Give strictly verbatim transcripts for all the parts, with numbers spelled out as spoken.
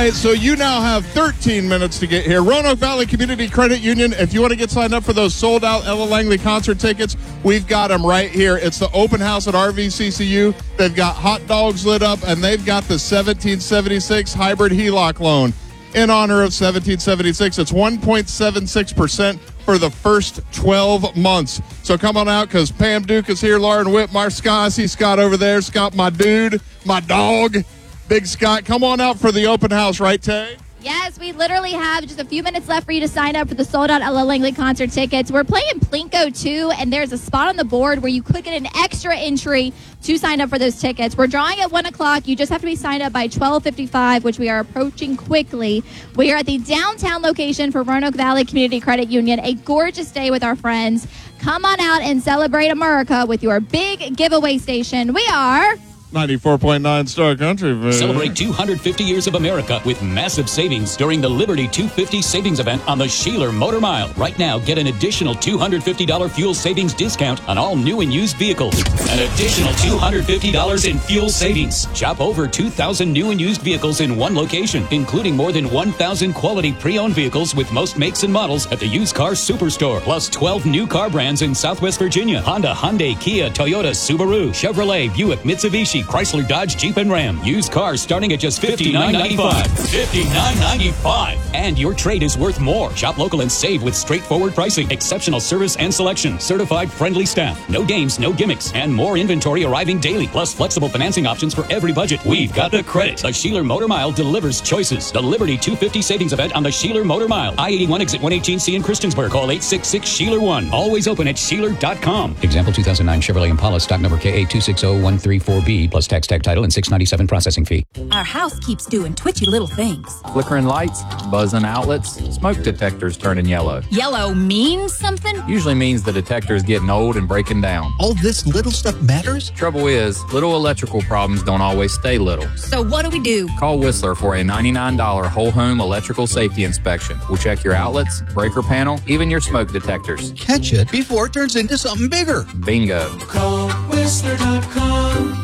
right, so you now have thirteen minutes to get here. Roanoke Valley Community Credit Union, if you want to get signed up for those sold-out Ella Langley concert tickets, we've got them right here. It's the open house at R V C C U. They've got hot dogs lit up, and they've got the seventeen seventy-six hybrid H E L O C loan in honor of seventeen seventy-six. It's one point seven six percent for the first twelve months. So come on out, because Pam Duke is here, Lauren Whitmire, Scott. I see Scott over there. Scott, my dude, my dog. Big Scott, come on out for the open house, right, Tay? Yes, we literally have just a few minutes left for you to sign up for the sold-out Ella Langley concert tickets. We're playing Plinko too, and there's a spot on the board where you could get an extra entry to sign up for those tickets. We're drawing at one o'clock. You just have to be signed up by twelve fifty-five, which we are approaching quickly. We are at the downtown location for Roanoke Valley Community Credit Union, a gorgeous day with our friends. Come on out and celebrate America with your big giveaway station. We are... ninety-four point nine Star Country. Man. Celebrate two hundred fifty years of America with massive savings during the Liberty two fifty savings event on the Sheeler Motor Mile. Right now, get an additional two hundred fifty dollars fuel savings discount on all new and used vehicles. An additional two hundred fifty dollars in fuel savings. Shop over two thousand new and used vehicles in one location, including more than one thousand quality pre-owned vehicles with most makes and models at the Used Car Superstore. Plus twelve new car brands in Southwest Virginia. Honda, Hyundai, Kia, Toyota, Subaru, Chevrolet, Buick, Mitsubishi, Chrysler, Dodge, Jeep, and Ram. Used cars starting at just fifty-nine ninety-five. fifty-nine ninety-five. And your trade is worth more. Shop local and save with straightforward pricing, exceptional service and selection, certified friendly staff, no games, no gimmicks, and more inventory arriving daily, plus flexible financing options for every budget. We've got the credit. The Sheeler Motor Mile delivers choices. The Liberty two fifty savings event on the Sheeler Motor Mile. I eighty-one exit one eighteen C in Christiansburg. Call eight six six Sheeler one. Always open at Sheeler dot com. Example two thousand nine Chevrolet Impala, stock number K A two six zero one three four B, plus tax, tag title, and six ninety-seven processing fee. Our house keeps doing twitchy little things. Flickering lights, buzzing outlets, smoke detectors turning yellow. Yellow means something? Usually means the detector is getting old and breaking down. All this little stuff matters? Trouble is, little electrical problems don't always stay little. So what do we do? Call Whistler for a ninety-nine dollars whole home electrical safety inspection. We'll check your outlets, breaker panel, even your smoke detectors. Catch it before it turns into something bigger. Bingo. Call Whistler dot com.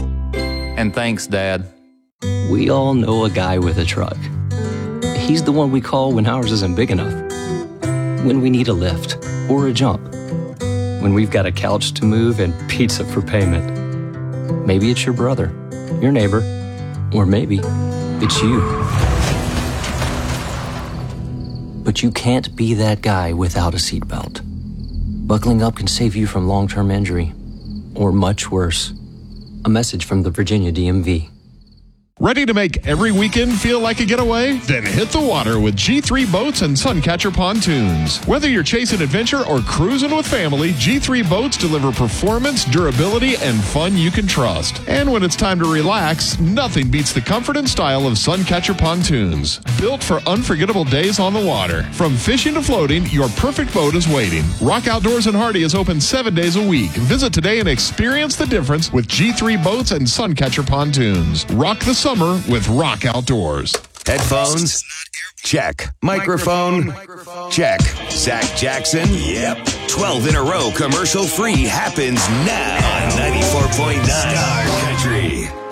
And thanks, Dad. We all know a guy with a truck. He's the one we call when ours isn't big enough. When we need a lift or a jump. When we've got a couch to move and pizza for payment. Maybe it's your brother, your neighbor, or maybe it's you. But you can't be that guy without a seatbelt. Buckling up can save you from long-term injury, or much worse. A message from the Virginia D M V. Ready to make every weekend feel like a getaway? Then hit the water with G three Boats and Suncatcher Pontoons. Whether you're chasing adventure or cruising with family, G three Boats deliver performance, durability, and fun you can trust. And when it's time to relax, nothing beats the comfort and style of Suncatcher Pontoons. Built for unforgettable days on the water. From fishing to floating, your perfect boat is waiting. Rock Outdoors in Hardy is open seven days a week. Visit today and experience the difference with G three Boats and Suncatcher Pontoons. Rock the summer with Rock Outdoors. Headphones? Check. Microphone? Check. Zach Jackson? Yep. twelve in a row commercial free happens now on ninety-four point nine Star Country.